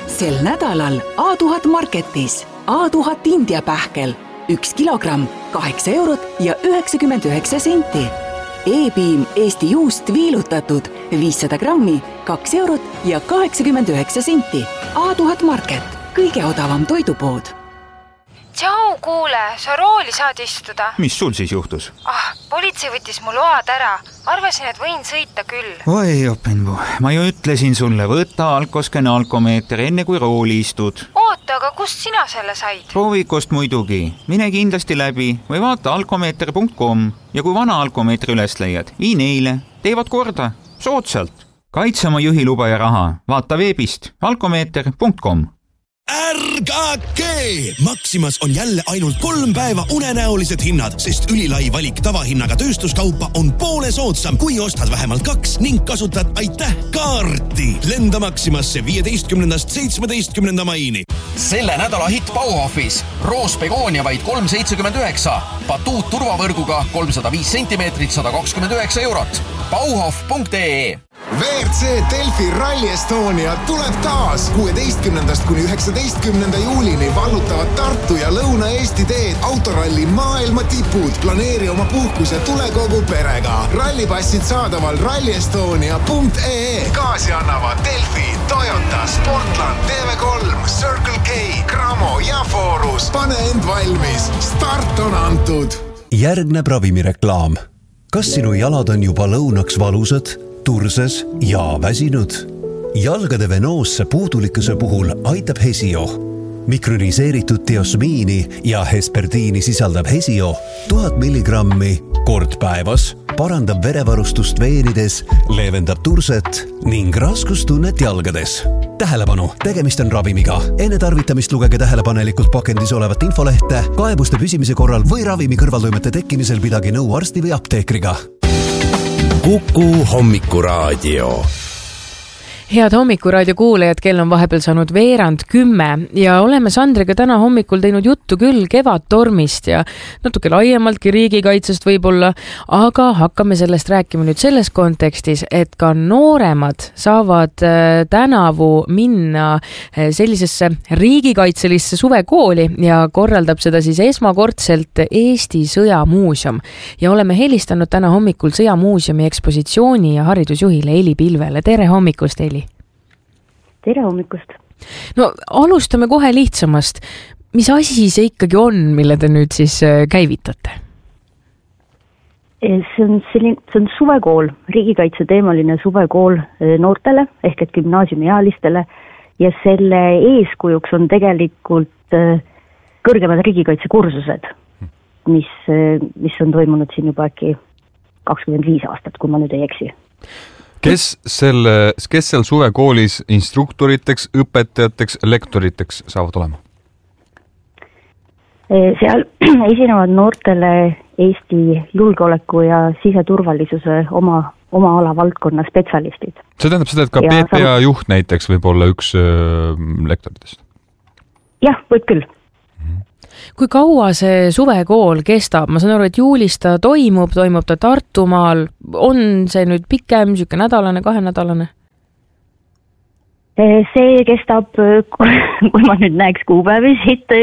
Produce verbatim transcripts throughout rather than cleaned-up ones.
Sel nädalal A tuhat Marketis A tuhat India pähkel üks kilogramm kaheksa eurot ja üheksakümmend üheksa senti. E-piim Eesti juust viilutatud viissada grammi kaks eurot ja kaheksakümmend üheksa senti. A tuhat Market, kõige odavam toidupood. Tšau, kuule, sa rooli saad istuda. Mis sul siis juhtus? Ah, politsei võttis mu load ära. Arvasin, et võin sõita küll. Oi, Openvu, ma ju ütlesin sulle, võtta alkoskene alkomeeter enne kui rooli istud. Oota, aga kust sina selle said? Proovikost muidugi. Mine kindlasti läbi või vaata alkomeeter punkt com ja kui vana alkomeetri üles leiad, vii neile. Teevad korda. Soodsalt. Kaitse oma juhiluba ja raha. Vaata veebist alkomeeter punkt com. Ärgake! Maximas on jälle ainult kolm päeva unenäolised hinnad, sest ülilai valik tavahinnaga tööstuskaupa on poole soodsam, kui ostad vähemalt kaks ning kasutad aitäh kaarti. Lenda Maximasse viieteistkümnendast seitsmeteistkümnenda maini. Selle nädala hitt Bauhofis. Roos Begonia vaid kolm seitsekümmend üheksa. Batuut turvavõrguga kolmsada viis sentimeetrit sada kakskümmend üheksa eurot. Bauhof punkt ee V R C Delfi Rally Estonia tuleb taas kuueteistkümnendast kuni üheksateistkümnenda juulini vallutavad Tartu ja Lõuna-Eesti teed autoralli maailma tipud. Planeeri oma puhkus ja tule kogu perega. Rallipassid saadaval rally estonia punkt ee. Gaasi annavad Delfi, Toyota, Sportland, T V kolm, Circle K, Gramo ja Forus. Pane end valmis. Start on antud. Järgneb ravimireklaam. Kas sinu jalad on juba lõunaks valusad, turses ja väsinud? Jalgade venoosse puudulikkuse puhul aitab Hesio. Mikroniseeritud diosmiini ja hesperdiini sisaldab Hesio tuhat milligrammi kord päevas, parandab verevarustust veenides, leevendab turset ning raskustunnet jalgades. Tähelepanu, tegemist on ravimiga. Enne tarvitamist lugege tähelepanelikult pakendis olevat infolehte, kaebuste püsimise korral või ravimi kõrvaltoimete tekkimisel pidage nõu arsti või apteekriga. Kuku hommikuraadio. Head hommikuraadio kuulajad, kell on vahepeal saanud veerand kümme ja oleme Sandriga täna hommikul teinud juttu küll kevadtormist ja natuke laiemaltki riigikaitsest võib-olla, aga hakkame sellest rääkima nüüd selles kontekstis, et ka nooremad saavad tänavu minna sellisesse riigikaitselisse suvekooli ja korraldab seda siis esmakordselt Eesti Sõjamuuseum. Ja oleme helistanud täna hommikul Sõjamuuseumi ekspositsiooni ja haridusjuhile Eli Pilvele. Tere hommikust, Eli! Tere hommikust. No alustame kohe lihtsamast. Mis asi see ikkagi on, mille te nüüd siis käivitate? See on, selline, see on suvekool, riigikaitse teemaline suvekool noortele ehk et gümnaasiumiealistele ja selle eeskujuks on tegelikult kõrgemad riigikaitsekursused, mis, mis on toimunud siin juba äkki kakskümmend viis aastat, kui ma nüüd ei eksi. Kes, selle, kes seal suvekoolis instruktoriteks, õpetajateks, lektoriteks saavad olema? Seal esinevad noortele Eesti julgeoleku ja siseturvalisuse oma, oma ala valdkonna spetsialistid. See tähendab seda, et ka P P A saab... juht näiteks võib olla üks äh, lektoritest? Jah, võib küll. Kui kaua see suvekool kestab? Ma saan aru, et juulis ta toimub, toimub ta Tartumaal. On see nüüd pikem, siuke nädalane, kahenädalane? See kestab, kui ma nüüd näeks kuupäevi siit,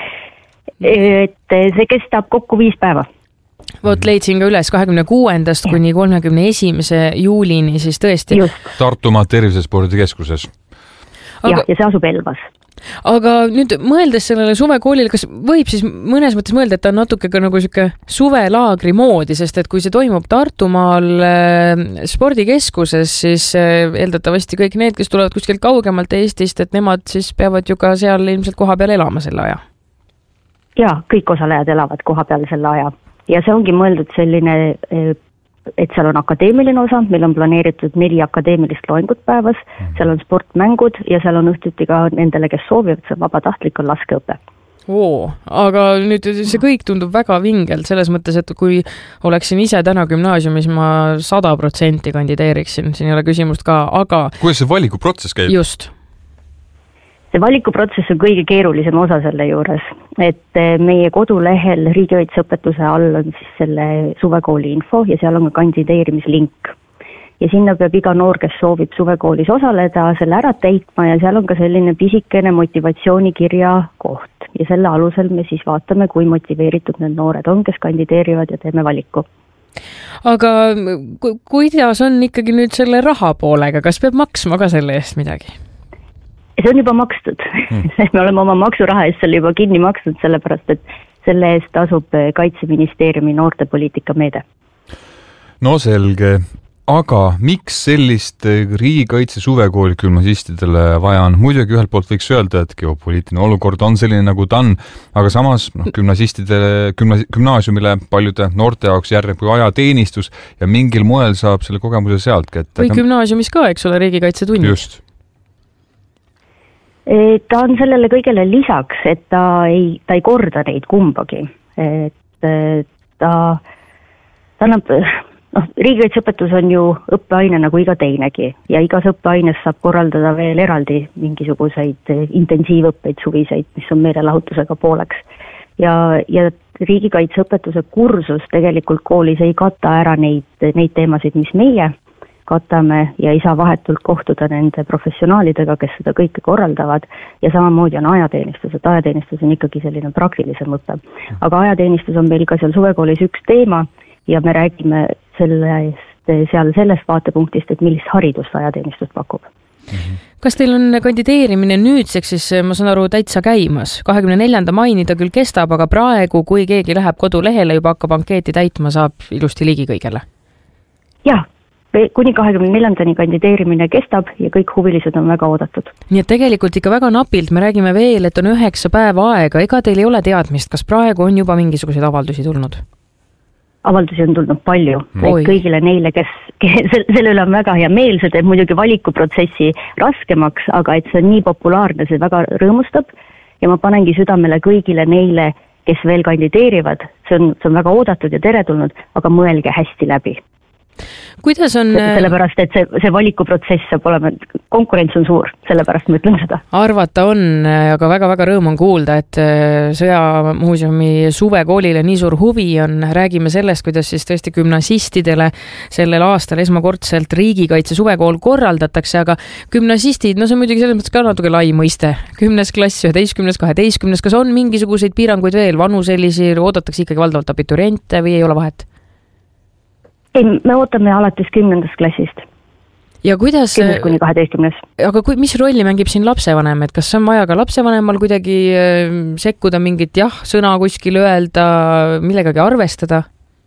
et see kestab kokku viis päeva. Vot leidsin ka üles kahekümne kuuendast kuni kolmekümne esimese juulini, siis tõesti. Just. Tartumaa tervisespordikeskuses. Aga... Ja, ja see asub Elvas. Aga nüüd mõeldes sellele suvekoolile, kas võib siis mõnes mõttes mõelda, et ta on natuke ka nagu siuke suvelaagri moodi, sest et kui see toimub Tartumaal äh, spordikeskuses, siis äh, eeldatavasti kõik need, kes tulevad kuskilt kaugemalt Eestist, et nemad siis peavad ju ka seal ilmselt koha peal elama selle aja. Ja, kõik osalejad elavad koha peal selle aja. Ja see ongi mõeldud selline äh, et seal on akadeemiline osa, meil on planeeritud neli akadeemilist loengut päevas, seal on sportmängud ja seal on õhtuti ka nendele, kes soovivad, see vabatahtlik on laskeõpe. Oo, aga nüüd see kõik tundub väga vingelt selles mõttes, et kui oleksin ise täna gümnaasiumis, ma sada protsenti kandideeriksin, siin ei ole küsimust ka, aga... Kuidas see valikuprotsess käib? Just. See valikuprotsess on kõige keerulisem osa selle juures, et meie kodulehel riigikaitseõpetuse all on siis selle suvekooli info ja seal on ka kandideerimislink. ja sinna peab iga noor, kes soovib suvekoolis osaleda, selle ära täitma ja seal on ka selline pisikene motivatsioonikirja koht ja selle alusel me siis vaatame, kui motiveeritud need noored on, kes kandideerivad ja teeme valiku. Aga ku- kuidas on ikkagi nüüd selle raha poolega, kas peab maksma ka selle eest midagi? See on juba makstud hmm. me oleme oma maksuraha eest selle juba kinni makstud, sellepärast et selle eest asub Kaitseministeeriumi noortepoliitika meede. No selge, aga miks sellist riigikaitse suvekooli gümnasistidele vaja on? Muidugi ühelt poolt võiks öelda, et geopoliitiline olukord on selline nagu ta on, aga samas no, gümnasistidele, gümna, gümnaasiumile paljude noorte jaoks järgneb kui ajateenistus ja mingil moel saab selle kogemuse sealt kätte. Või gümnaasiumis ka, eks ole, riigikaitse tunnid. Just. Ta on sellele kõigele lisaks, et ta ei, ta ei korda neid kumbagi. Et ta, ta annab, noh, riigikaitseõpetus on ju õppeaine nagu iga teinegi ja igas õppeaines saab korraldada veel eraldi mingisuguseid intensiivõppeid suviseid, mis on meelelahutusega pooleks. Ja, ja riigikaitseõpetuse kursus tegelikult koolis ei kata ära neid, neid teemasid, mis meie katame ja ei saa vahetult kohtuda nende professionaalidega, kes seda kõike korraldavad ja samamoodi on ajateenistus, et ajateenistus on ikkagi selline praktilisem õpe. Aga ajateenistus on meil ka seal suvekoolis üks teema ja me räägime sellest, seal sellest vaatepunktist, et millist haridust ajateenistus pakub. Kas teil on kandideerimine nüüdseks siis, ma saan aru, täitsa käimas? kahekümne neljanda maini ta küll kestab, aga praegu, kui keegi läheb kodulehele, juba hakkab ankeeti täitma, saab ilusti ligi kõigele? Jah. Kuni kahekümne neljandani kandideerimine kestab ja kõik huvilised on väga oodatud. Nii et tegelikult ikka väga napilt, me räägime veel, et on üheksa päeva aega, ega teil ei ole teadmist, kas praegu on juba mingisuguseid avaldusi tulnud? Avaldusi on tulnud palju, kõigile neile, kes, kes selle üle on väga hea meel, see teeb muidugi valikuprotsessi raskemaks, aga et see on nii populaarne, see väga rõõmustab ja ma panengi südamele kõigile neile, kes veel kandideerivad, see on, see on väga oodatud ja teretulnud, aga mõelge hästi läbi. Kuidas on... Sellepärast, et see, see valikuprotsess saab olema, konkurents on suur, sellepärast ma ütlen seda. Arvata on, aga väga-väga rõõm on kuulda, et Sõjamuuseumi suvekoolile nii suur huvi on. Räägime sellest, kuidas siis tõesti gümnasistidele sellel aastal esmakordselt riigikaitse suvekool korraldatakse, aga gümnasistid, no see on muidugi selles mõttes ka natuke lai mõiste. Kümnes klass, üheteistkümnes, kaheteistkümnes, kas on mingisuguseid piiranguid veel, vanu sellisi, oodatakse ikkagi valdavalt abituriente või ei ole vahet? Ei, me ootame alates kümnendast klassist. Ja kuidas... Kümnes kuni kaheteistkümnes. Aga kui, mis rolli mängib siin lapsevanem, et kas on vaja ka lapsevanemal kuidagi sekkuda mingit jah, sõna kuskil öelda, millegagi arvestada?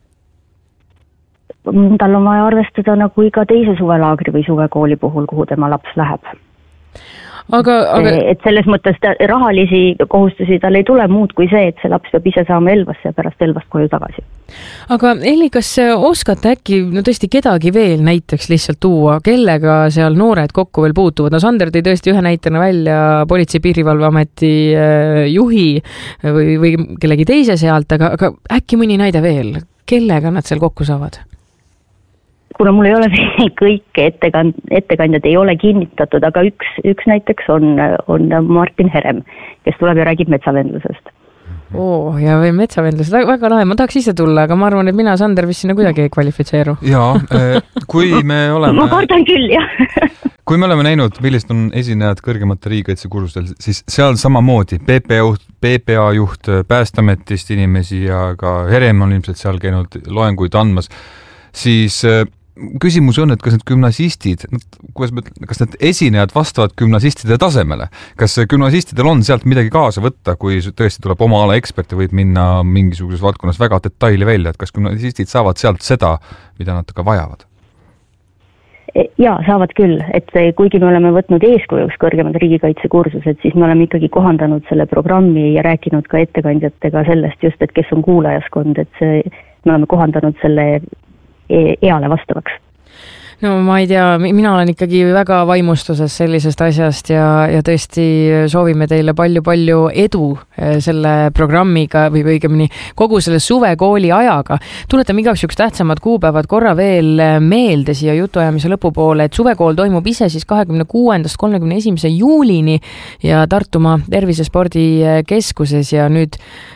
Tal on vaja arvestada nagu iga teise suvelaagri või suvekooli puhul, kuhu tema laps läheb. Aga, aga... Et selles mõttes ta, rahalisi kohustusi tal ei tule muud kui see, et see laps peab ise saama Elvasse ja pärast Elvast koju tagasi. Aga Elli, kas oskate äkki no tõesti kedagi veel näiteks lihtsalt tuua, kellega seal noored kokku veel puutuvad? No Sander tõi tõesti ühe näitena välja Politsei- ja Piirivalveameti juhi või, või kellegi teise sealt, aga, aga äkki mõni näide veel, kellega nad seal kokku saavad? Kuna mul ei ole kõik ettekand, ettekandjad ei ole kinnitatud, aga üks, üks näiteks on, on Martin Herem, kes tuleb ja räägib metsavendlusest. Oo, ja või metsavendlusest, väga lahe, ma tahaks ise tulla, aga ma arvan, et mina Sander vist sinna kuidagi ei kvalifitseeru. Jaa, kui me oleme... Ma kardan küll, jah. Kui me oleme näinud, millist on esinejad kõrgemate riigikaitsekursustel, siis seal samamoodi P P A juht, P P A juht Päästeametist inimesi ja ka Herem on ilmselt seal käinud loenguid andmas, siis... Küsimus on, et kas need gümnasistid, kas need esinejad vastavad gümnasistide tasemele? Kas gümnasistidel on sealt midagi kaasa võtta, kui tõesti tuleb oma ala ekspert ja võib minna mingisuguses valdkonnas väga detaili välja, et kas gümnasistid saavad sealt seda, mida nad ka vajavad? Jaa, saavad küll, et kuigi me oleme võtnud eeskujuks kõrgemad riigikaitsekursused, siis me oleme ikkagi kohandanud selle programmi ja rääkinud ka ettekandjatega sellest just, et kes on kuulajaskond, et see, me oleme kohandanud selle eale vastavaks. No ma ei tea, mina olen ikkagi väga vaimustuses sellisest asjast ja, ja tõesti soovime teile palju-palju edu selle programmiga või õigemini kogu selle suvekooli ajaga. Tuletame igaks juks tähtsamad kuupäevad korra veel meelde siia jutuajamise lõpupoole, et suvekool toimub ise siis kahekümne kuuendast kolmekümne esimese juulini ja Tartumaa Tervisespordikeskuses ja nüüd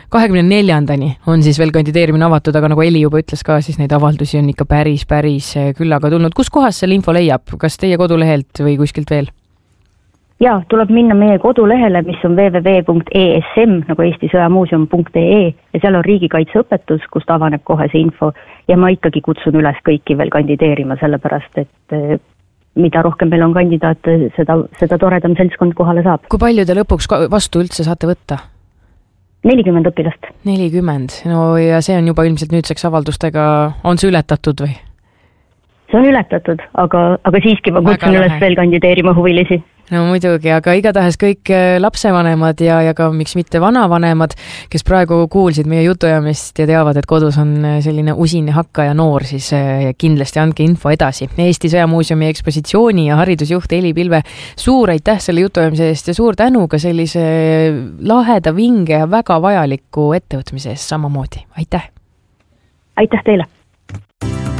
kahekümne neljandani on siis veel kandideerimine avatud, aga nagu Eli juba ütles ka, siis neid avaldusi on ikka päris, päris küllaga tulnud. Kus kohas selle info leiab? Kas teie kodulehelt või kuskilt veel? Jaa, tuleb minna meie kodulehele, mis on double-u double-u double-u punkt e s m nagu Eesti Sõjamuuseum punkt e e ja seal on riigikaitseõpetus, kust avaneb kohe see info ja ma ikkagi kutsun üles kõiki veel kandideerima, sellepärast et mida rohkem meil on kandidaate, seda, seda toredam seltskond kohale saab. Kui palju te lõpuks vastu üldse saate võtta? nelikümmend õpilast. nelikümmend, no ja see on juba ilmselt nüüdseks avaldustega, on see ületatud või? See on ületatud, aga, aga siiski ma kutsun üles veel kandideerima huvilisi. No muidugi, aga igatahes kõik lapsevanemad ja, ja ka miks mitte vanavanemad, kes praegu kuulsid meie jutujamist ja teavad, et kodus on selline usin hakkaja noor, siis kindlasti andke info edasi. Eesti Sõjamuuseumi ekspositsiooni ja haridusjuht Eli Pilve, suur aitäh selle jutujamise eest ja suur tänu ka sellise laheda, vinge ja väga vajaliku ettevõtmise eest samamoodi. Aitäh! Aitäh teile!